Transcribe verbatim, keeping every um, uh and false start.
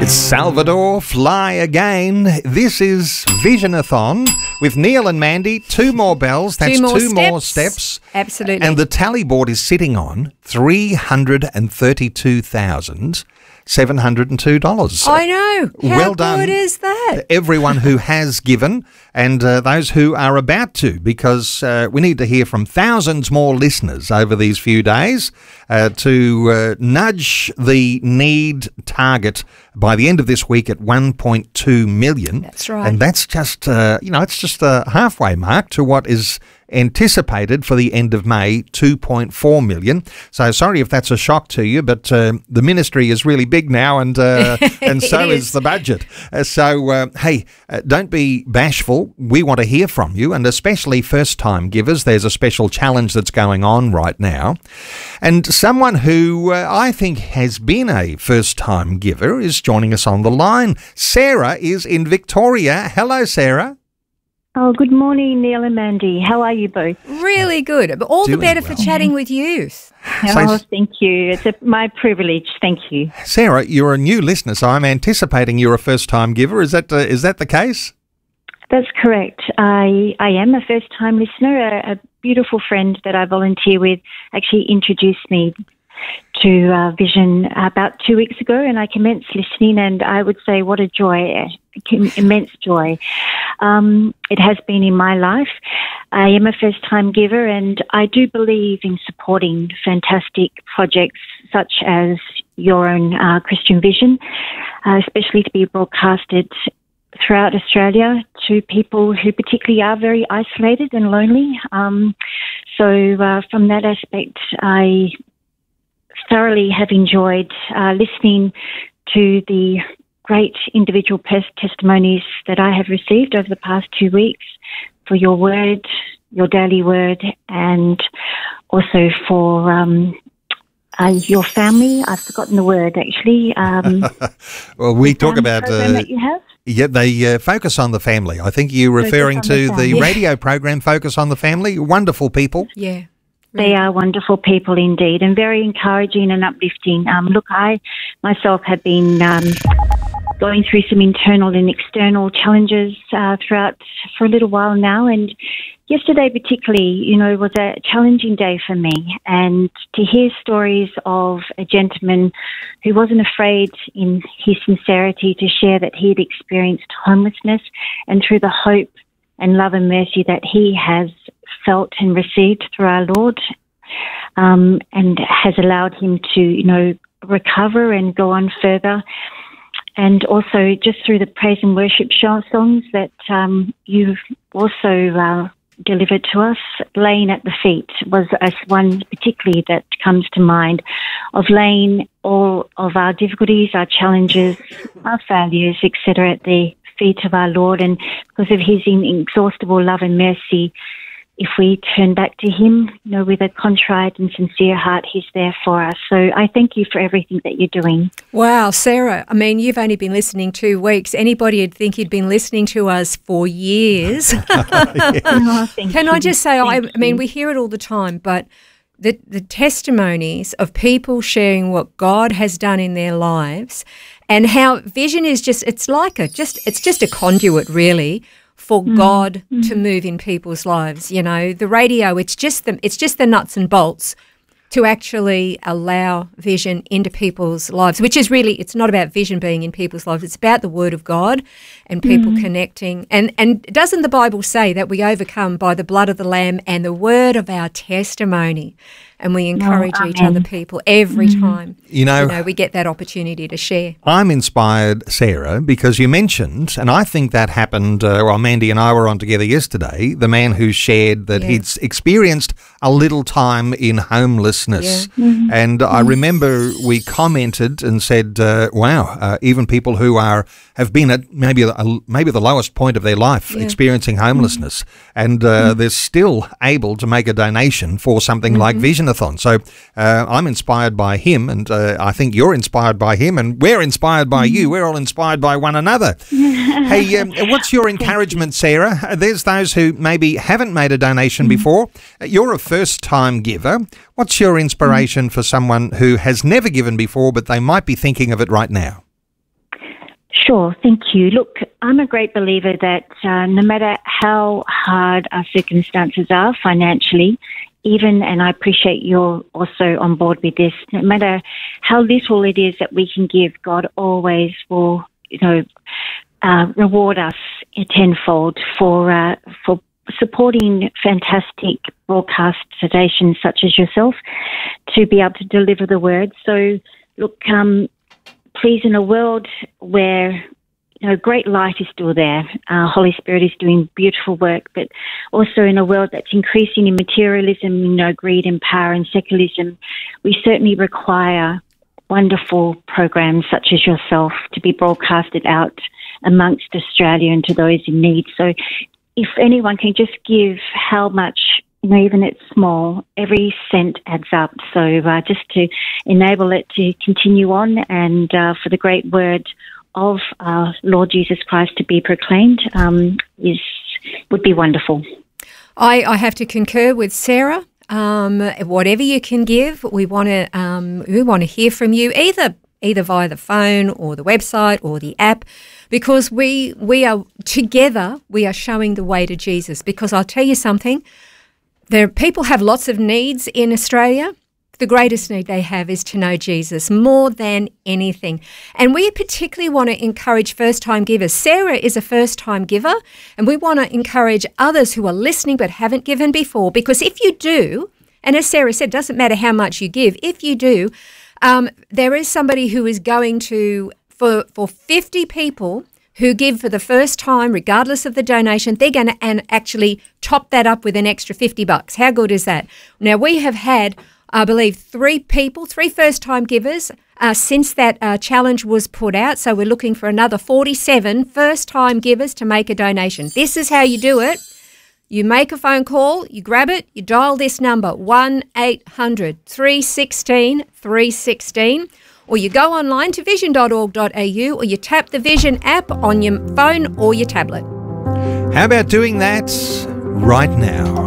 It's Salvador, Fly Again. This is Visionathon with Neil and Mandy. Two more bells. That's two more, two steps. more steps. Absolutely. And the tally board is sitting on three hundred thirty-two thousand seven hundred two dollars. I know. How well done. good is that? Everyone who has given and uh, those who are about to, because uh, we need to hear from thousands more listeners over these few days uh, to uh, nudge the need target by the end of this week at one point two million. That's right. And that's just, uh, you know, it's just a halfway mark to what is anticipated for the end of May, two point four million. So sorry if that's a shock to you, but uh, the ministry is really big now, and uh, and so is. is the budget. Uh, so uh, hey, uh, don't be bashful. We want to hear from you, and especially first-time givers. There's a special challenge that's going on right now, and someone who uh, I think has been a first-time giver is joining us on the line. Sarah is in Victoria. Hello, Sarah. Oh, good morning, Neil and Mandy. How are you both? Really good. But all Doing the better well. for chatting with you. Oh, thank you. It's a, my privilege. Thank you. Sarah, you're a new listener, so I'm anticipating you're a first-time giver. Is that uh, is that the case? That's correct. I I am a first-time listener. A, a beautiful friend that I volunteer with actually introduced me to uh, Vision about two weeks ago, and I commenced listening, and I would say what a joy, immense joy. Um, it has been in my life. I am a first-time giver, and I do believe in supporting fantastic projects such as your own uh, Christian Vision, uh, especially to be broadcasted throughout Australia to people who particularly are very isolated and lonely. Um, so uh, from that aspect, I thoroughly have enjoyed uh, listening to the great individual pers- testimonies that I have received over the past two weeks for your word, your daily word, and also for um, uh, your family. I've forgotten the word, actually. Um, well, we talk about... program Uh, that you have? yeah, they uh, focus on the family. I think you're referring Focus on to the the family. radio program Focus on the Family. Wonderful people. Yeah. They are wonderful people indeed, and very encouraging and uplifting. Um, look, I myself have been um, going through some internal and external challenges uh, throughout for a little while now, and yesterday particularly, you know, was a challenging day for me. And to hear stories of a gentleman who wasn't afraid in his sincerity to share that he had experienced homelessness, and through the hope and love and mercy that he has felt and received through our Lord, um, and has allowed him to, you know, recover and go on further. And also just through the praise and worship show songs that um, you've also uh, delivered to us, laying at the feet was as one particularly that comes to mind, of laying all of our difficulties, our challenges, our failures, et cetera, at the feet of our Lord. And because of his inexhaustible love and mercy, if we turn back to him, you know, with a contrite and sincere heart, he's there for us. So I thank you for everything that you're doing. Wow, Sarah, I mean, you've only been listening two weeks. Anybody would think you'd been listening to us for years. Oh, thank Can you. I just say, I, Thank I mean, you. we hear it all the time, but the, the testimonies of people sharing what God has done in their lives, and how Vision is just, it's like a, just, it's just a conduit really for Mm. God Mm. to move in people's lives. You know, the radio, it's just the, it's just the nuts and bolts to actually allow Vision into people's lives, which is really, it's not about Vision being in people's lives. It's about the Word of God and people Mm. connecting. And and doesn't the Bible say that we overcome by the blood of the Lamb and the word of our testimony? And we encourage each amen. other people every time, You know, you know, we get that opportunity to share. I'm inspired, Sarah, because you mentioned, and I think that happened, uh, well, Mandy and I were on together yesterday, the man who shared that Yeah. he'd experienced a little time in homelessness. And I remember we commented and said, uh, wow, uh, even people who are have been at maybe a, maybe the lowest point of their life Yeah. experiencing homelessness, and uh, they're still able to make a donation for something like Visionathon. So uh, I'm inspired by him, and uh, I think you're inspired by him, and we're inspired by you. We're all inspired by one another. Hey, um, what's your encouragement, Sarah? Uh, There's those who maybe haven't made a donation before. Uh, You're a first-time giver. What's your inspiration for someone who has never given before, but they might be thinking of it right now? Sure, thank you. Look, I'm a great believer that uh, no matter how hard our circumstances are financially, even, and I appreciate you're also on board with this, no matter how little it is that we can give, God always will, you know, uh, reward us tenfold for uh, for supporting fantastic broadcast stations such as yourself to be able to deliver the word. So, look, um, please, in a world where, you know, great light is still there, uh, Holy Spirit is doing beautiful work, but also in a world that's increasing in materialism, you know, greed and power and secularism, we certainly require wonderful programs such as yourself to be broadcasted out amongst Australia and to those in need. So if anyone can just give how much, you know, even it's small, every cent adds up. So uh, just to enable it to continue on and uh, for the great word of our Lord Jesus Christ to be proclaimed um, is would be wonderful. I, I have to concur with Sarah. Um, whatever you can give, we want to um, we want to hear from you, either either via the phone or the website or the app, because we we are together. We are showing the way to Jesus. Because I'll tell you something. There, people have lots of needs in Australia. The greatest need they have is to know Jesus more than anything. And we particularly want to encourage first-time givers. Sarah is a first-time giver, and we want to encourage others who are listening but haven't given before, because if you do, and as Sarah said, it doesn't matter how much you give, if you do, um, there is somebody who is going to, for, for fifty people who give for the first time, regardless of the donation, they're going to and actually top that up with an extra fifty bucks. How good is that? Now, we have had, I believe, three people, three first-time givers uh, since that uh, challenge was put out. So we're looking for another forty-seven first-time givers to make a donation. This is how you do it. You make a phone call, you grab it, you dial this number, one eight hundred, three one six, three one six, or you go online to vision dot org dot a u, or you tap the Vision app on your phone or your tablet. How about doing that right now?